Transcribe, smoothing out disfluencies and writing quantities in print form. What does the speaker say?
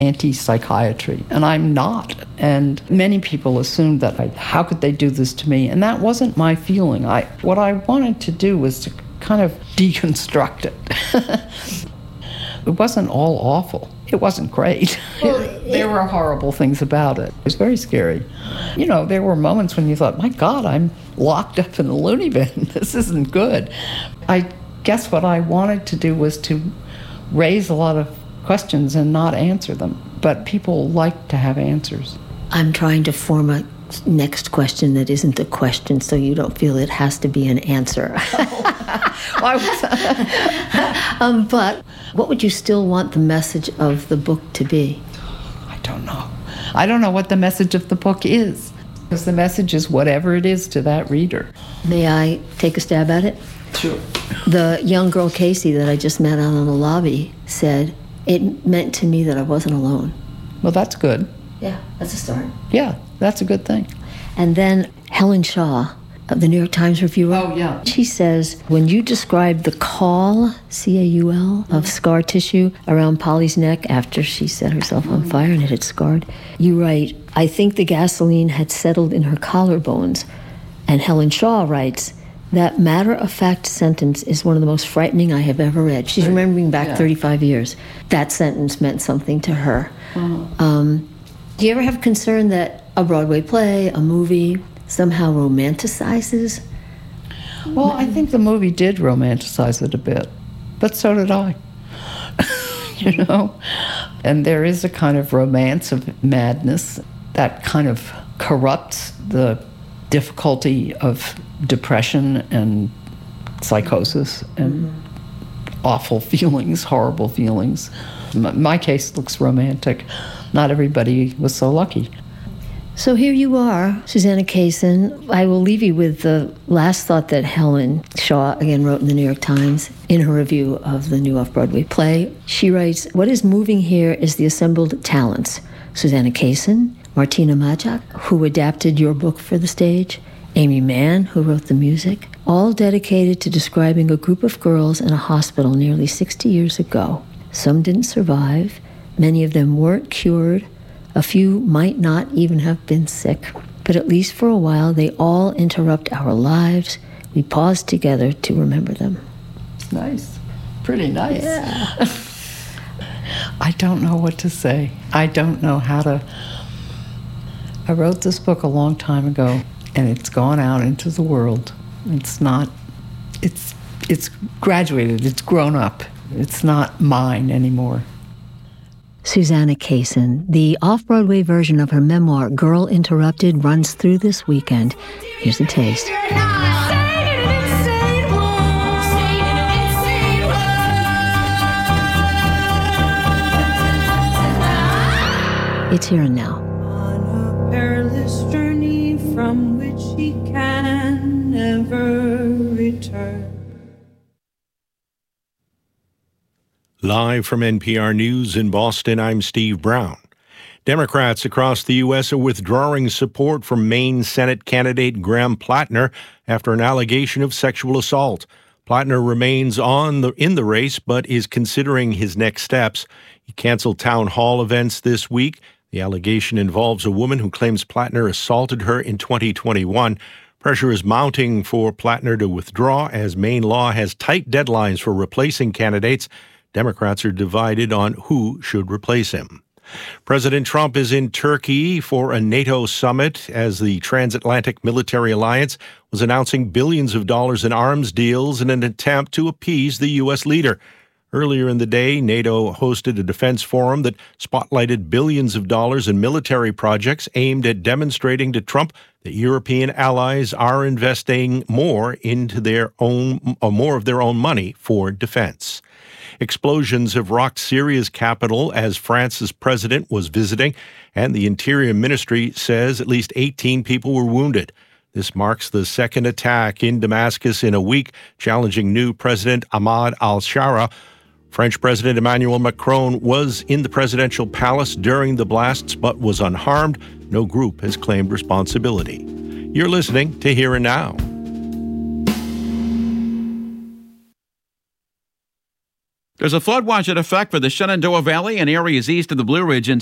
anti-psychiatry, and I'm not. And many people assumed that, how could they do this to me? And that wasn't my feeling. What I wanted to do was to kind of deconstruct it. It wasn't all awful. It wasn't great. Well, there were horrible things about it. It was very scary. You know, there were moments when you thought, my God, I'm locked up in a loony bin. This isn't good. I guess what I wanted to do was to raise a lot of questions and not answer them. But people like to have answers. I'm trying to form a next question that isn't a question, so you don't feel it has to be an answer. But what would you still want the message of the book to be? I don't know. I don't know what the message of the book is, because the message is whatever it is to that reader. May I take a stab at it? Sure. The young girl, Casey, that I just met out in the lobby said, it meant to me that I wasn't alone. Well, that's good. Yeah, that's a start. Yeah, that's a good thing. And then Helen Shaw, the New York Times reviewer. Oh, yeah. She says, when you describe the caul, C-A-U-L, of scar tissue around Polly's neck after she set herself on fire and it had scarred, you write, I think the gasoline had settled in her collarbones. And Helen Shaw writes, that matter-of-fact sentence is one of the most frightening I have ever read. She's remembering back 35 years. That sentence meant something to her. Do you ever have concern that a Broadway play, a movie, somehow romanticizes? Well, I think the movie did romanticize it a bit, but so did I. You know? And there is a kind of romance of madness that kind of corrupts the difficulty of depression and psychosis and awful feelings, horrible feelings. My case looks romantic. Not everybody was so lucky. So here you are, Susanna Kaysen. I will leave you with the last thought that Helen Shaw, again, wrote in the New York Times in her review of the new off-Broadway play. She writes, what is moving here is the assembled talents. Susanna Kaysen, Martina Majak, who adapted your book for the stage, Amy Mann, who wrote the music, all dedicated to describing a group of girls in a hospital nearly 60 years ago. Some didn't survive. Many of them weren't cured. A few might not even have been sick. But at least for a while, they all interrupt our lives. We pause together to remember them. Nice. Pretty nice. Yeah. I don't know what to say. I don't know how to... I wrote this book a long time ago, and it's gone out into the world. It's not... It's graduated. It's grown up. It's not mine anymore. Susanna Kaysen. The off-Broadway version of her memoir, Girl Interrupted, runs through this weekend. Here's a taste. It's here and now. On a perilous journey from which he can never return. Live from NPR News in Boston, I'm Steve Brown. Democrats across the U.S. are withdrawing support from Maine Senate candidate Graham Plattner after an allegation of sexual assault. Plattner remains in the race, but is considering his next steps. He canceled town hall events this week. The allegation involves a woman who claims Plattner assaulted her in 2021. Pressure is mounting for Plattner to withdraw as Maine law has tight deadlines for replacing candidates. Democrats are divided on who should replace him. President Trump is in Turkey for a NATO summit as the transatlantic military alliance was announcing billions of dollars in arms deals in an attempt to appease the U.S. leader. Earlier in the day, NATO hosted a defense forum that spotlighted billions of dollars in military projects aimed at demonstrating to Trump that European allies are investing more of their own money for defense. Explosions have rocked Syria's capital as France's president was visiting, and the Interior Ministry says at least 18 people were wounded. This marks the second attack in Damascus in a week, challenging new President Ahmad al-Shara. French President Emmanuel Macron was in the presidential palace during the blasts but was unharmed. No group has claimed responsibility. You're listening to Here and Now. There's a flood watch in effect for the Shenandoah Valley and areas east of the Blue Ridge in